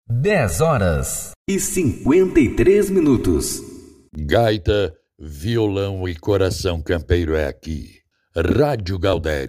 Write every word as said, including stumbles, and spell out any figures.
dez horas e cinquenta e três minutos. Gaita, violão e coração campeiro é aqui. Rádio Galdério.